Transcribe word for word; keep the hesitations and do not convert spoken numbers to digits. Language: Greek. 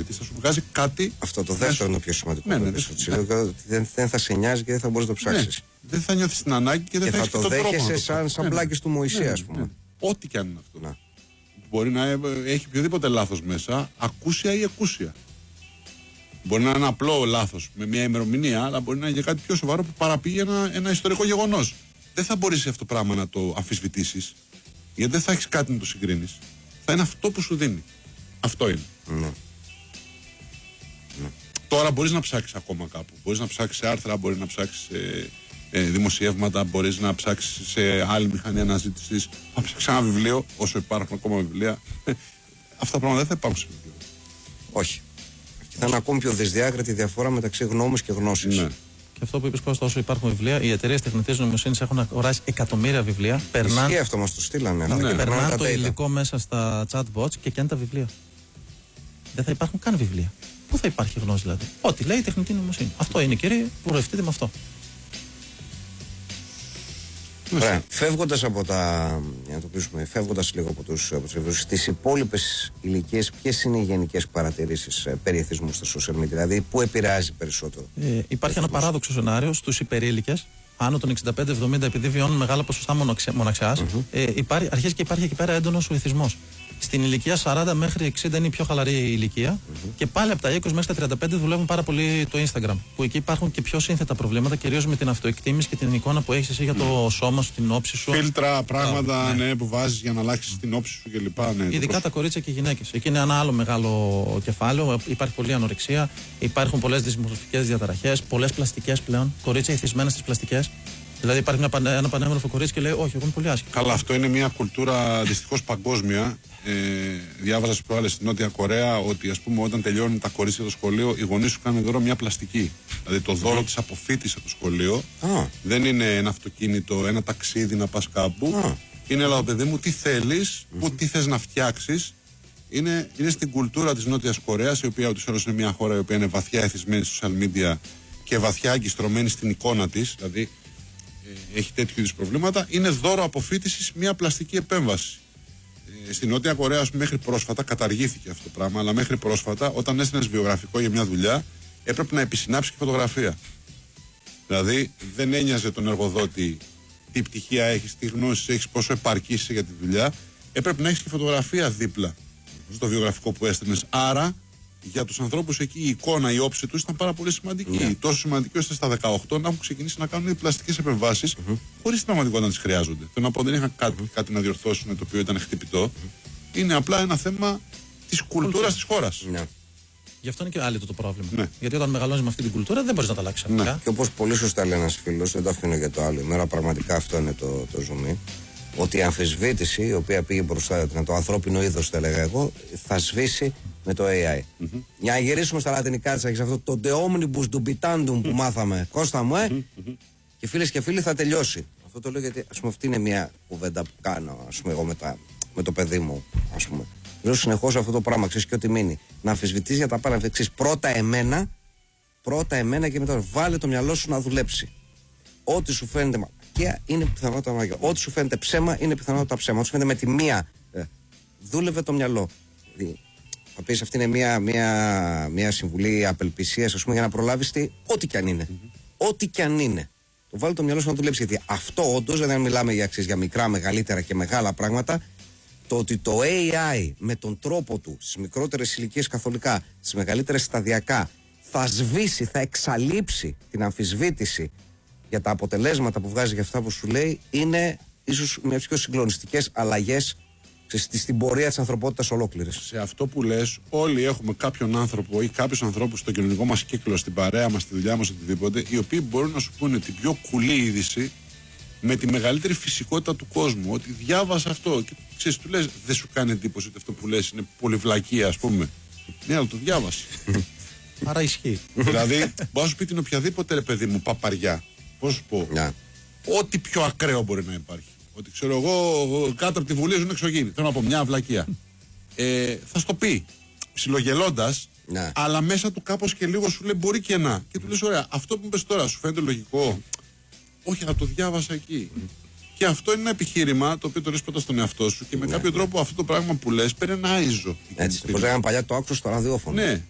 αμφισβητήσει, θα σου βγάζει κάτι. Αυτό το δεύτερο είναι το πιο σημαντικό. Ναι, ναι, ναι, ναι. Δεν, δεν θα σε νοιάζει και δεν θα μπορεί να το ψάξει. Ναι. Δεν θα νιώθει την ανάγκη και δεν και θα, θα το τον δέχεσαι το σαν, σαν ναι, πλάκες του Μωυσή, ναι, ας πούμε. Ναι. Ό,τι και αν είναι αυτό. Να. Μπορεί να έχει οποιοδήποτε λάθος μέσα, ακούσια ή εκούσια. Μπορεί να είναι ένα απλό λάθος με μια ημερομηνία, αλλά μπορεί να είναι και κάτι πιο σοβαρό που παραπήγει ένα, ένα ιστορικό γεγονός. Δεν θα μπορείς αυτό το πράγμα να το αμφισβητήσεις, γιατί δεν θα έχεις κάτι να το συγκρίνεις. Θα είναι αυτό που σου δίνει. Αυτό είναι. Ναι. Ναι. Τώρα μπορείς να ψάξεις ακόμα κάπου. Μπορείς να ψάξεις σε άρθρα, μπορείς να ψάξεις σε ε, δημοσιεύματα, μπορείς να ψάξεις σε άλλη μηχανή αναζήτησης. Να ψάξεις ένα βιβλίο, όσο υπάρχουν ακόμα βιβλία. Αυτά τα πράγματα δεν θα υπάρχουν σε βιβλίο. Όχι. Και θα είναι ακόμη πιο δυσδιάκριτη διαφορά μεταξύ γνώμης και γνώσης. Ναι. Και αυτό που είπες, Κώστα, όσο υπάρχουν βιβλία, οι εταιρείες τεχνητής νοημοσύνης έχουν αγοράσει εκατομμύρια βιβλία. Ισχύει αυτό, μας το στείλανε. Ναι, ναι. Περνάνε το υλικό μέσα στα chatbots και καίνε τα βιβλία. Δεν θα υπάρχουν καν βιβλία. Πού θα υπάρχει γνώση δηλαδή? Ό,τι λέει η τεχνητή νοημοσύνη. Αυτό είναι, κύριε, πορευτείτε με αυτό. Ωραία. Φεύγοντας από τα. Για να το πείσουμε, φεύγοντας λίγο από τους βιβλίους, στις υπόλοιπες ηλικίες, ποιες είναι οι γενικές παρατηρήσεις ε, περί εθισμού στα social media, δηλαδή πού επηρεάζει περισσότερο? Ε, υπάρχει ένα παράδοξο σενάριο στους υπερήλικες, άνω των εξήντα πέντε εβδομήντα, επειδή βιώνουν μεγάλα ποσοστά μοναξιάς, mm-hmm. ε, υπάρχει, αρχίζει και υπάρχει εκεί πέρα έντονος ο εθισμός. Στην ηλικία σαράντα μέχρι εξήντα είναι η πιο χαλαρή ηλικία mm-hmm. και πάλι από τα είκοσι μέχρι τα τριάντα πέντε δουλεύουν πάρα πολύ το Instagram. Που εκεί υπάρχουν και πιο σύνθετα προβλήματα, κυρίως με την αυτοεκτίμηση και την εικόνα που έχεις εσύ για το σώμα σου, την όψη σου. Φίλτρα, πράγματα ναι. Ναι, που βάζεις για να αλλάξεις την όψη σου κλπ. Ναι, ειδικά τα κορίτσια και οι γυναίκες. Εκεί είναι ένα άλλο μεγάλο κεφάλαιο. Υπάρχει πολλή ανορεξία, υπάρχουν πολλές δυσμορφικές διαταραχές, πολλές πλαστικές πλέον. Κορίτσια ηθισμένα στις πλαστικές. Δηλαδή υπάρχει ένα, ένα πανέμορφο κορίτσι και λέει: όχι, εγώ είμαι πολύ άσχημο. Καλά, αυτό είναι μια κουλτούρα δυστυχώς παγκόσμια. Ε, διάβαζα στις προάλλες στην Νότια Κορέα ότι, ας πούμε, όταν τελειώνουν τα κορίτσια το σχολείο, οι γονείς σου κάνουν δώρο μια πλαστική. Δηλαδή το δώρο της αποφύτης από το σχολείο Ah. δεν είναι ένα αυτοκίνητο, ένα ταξίδι να πας κάπου. Ah. Είναι, αλλά παιδί μου, τι θέλεις, mm-hmm. που, τι θες να φτιάξεις. Είναι, είναι στην κουλτούρα της Νότιας Κορέας, η οποία ούτως ή άλλως είναι μια χώρα η οποία είναι βαθιά εθισμένη στα social media και βαθιά αγκιστρωμένη στην εικόνα της. Δηλαδή ε, έχει τέτοιου είδους προβλήματα. Είναι δώρο αποφύτησης μια πλαστική επέμβαση. Ε, στην Νότια Κορέα, μέχρι πρόσφατα, καταργήθηκε αυτό το πράγμα, αλλά μέχρι πρόσφατα, όταν έστειλες βιογραφικό για μια δουλειά, έπρεπε να επισυνάψει και φωτογραφία. Δηλαδή δεν ένοιαζε τον εργοδότη τι πτυχία έχεις, τι γνώσεις έχεις, πόσο επαρκής είσαι για τη δουλειά. Έπρεπε να έχεις και φωτογραφία δίπλα στο βιογραφικό που έστελνες. Άρα για τους ανθρώπους εκεί η εικόνα, η όψη τους ήταν πάρα πολύ σημαντική. Yeah. Τόσο σημαντική ώστε στα δεκαοκτώ να έχουν ξεκινήσει να κάνουν πλαστικές επεμβάσεις mm-hmm. χωρίς την πραγματικότητα να τις χρειάζονται. Θέλω να πω, δεν είχαν κάτι, mm-hmm. κάτι να διορθώσουν το οποίο ήταν χτυπητό. Mm-hmm. Είναι απλά ένα θέμα της κουλτούρας της χώρας. Yeah. Γι' αυτό είναι και άλλο το πρόβλημα. Ναι. Γιατί όταν μεγαλώνεις με αυτή την κουλτούρα δεν μπορείς να τα αλλάξεις. Ναι. Και όπως πολύ σωστά λέει ένας φίλος, δεν το αφήνω για το άλλο ημέρα, πραγματικά αυτό είναι το, το ζουμί. Ότι η αμφισβήτηση, η οποία πήγε μπροστά, το ανθρώπινο είδος, θα έλεγα εγώ, θα σβήσει με το έι άι. Mm-hmm. Για να γυρίσουμε στα λατινικά της, έχεις αυτό το de omnibus dubitandum που μάθαμε, Κώστα μου, ε. Mm-hmm. Και φίλες και φίλοι, θα τελειώσει. Αυτό το λέω γιατί, ας πούμε, αυτή είναι μια κουβέντα που κάνω, ας πούμε, εγώ με, τα, με το παιδί μου, ας πούμε. Λέω συνεχώς αυτό το πράγμα, ξέρεις, και ό,τι μείνει. Να αμφισβητείς για τα πάρα, ξέρεις, πρώτα εμένα, πρώτα εμένα και μετά βάλε το μυαλό σου να δουλέψει. Ό,τι σου φαίνεται μαγεία είναι πιθανότατα μαγεία. Ό,τι σου φαίνεται ψέμα είναι πιθανότατα ψέμα. Ό,τι σου φαίνεται με τη μία, ε, δούλευε το μυαλό. Δηλαδή, θα πεις, αυτή είναι μια, μια, μια συμβουλή απελπισίας, ας πούμε, για να προλάβεις τι, ό,τι κι αν είναι. Mm-hmm. Ό,τι κι αν είναι. Το βάλε το μυαλό σου να δουλέψει. Γιατί αυτό όντως, δηλαδή, αν μιλάμε για, αξίες, για μικρά, μεγαλύτερα και μεγάλα πράγματα, το ότι το έι άι με τον τρόπο του στις μικρότερες ηλικίες καθολικά, στις μεγαλύτερες σταδιακά, θα σβήσει, θα εξαλείψει την αμφισβήτηση για τα αποτελέσματα που βγάζει για αυτά που σου λέει, είναι ίσως μια από τις πιο συγκλονιστικές αλλαγές στην πορεία της ανθρωπότητας ολόκληρης. Σε αυτό που λες, όλοι έχουμε κάποιον άνθρωπο ή κάποιους ανθρώπους στο κοινωνικό μας κύκλο, στην παρέα μας, στη δουλειά μας, οτιδήποτε, οι οποίοι μπορούν να σου πούνε την πιο κουλή είδηση με τη μεγαλύτερη φυσικότητα του κόσμου. Ότι διάβασα αυτό και ξέρεις, του λες, δεν σου κάνει εντύπωση ότι αυτό που λες είναι πολυβλακία, ας πούμε. Ναι, αλλά το διάβασε. Άρα ισχύει. Δηλαδή, μπορώ να σου πει την οποιαδήποτε, ρε παιδί μου, παπαριά. Πώς σου πω. Yeah. Ό,τι πιο ακραίο μπορεί να υπάρχει. Ότι ξέρω εγώ, κάτω από τη Βουλή ζουν εξωγήινοι. Θέλω να πω μια αυλακία. Ε, θα στο πει ψιλογελώντας, yeah. αλλά μέσα του κάπως και λίγο σου λέει μπορεί και να. Και του λες, ωραία, αυτό που είπες τώρα σου φαίνεται λογικό? Όχι, αλλά το διάβασα εκεί. Mm. Και αυτό είναι ένα επιχείρημα το οποίο το λες πρώτα στον εαυτό σου και με yeah. κάποιο τρόπο αυτό το πράγμα που λες παίρνει ένα άιζο. Έτσι. Πώς λέγανε παλιά, το άκουσα στο ραδιόφωνο. Ναι.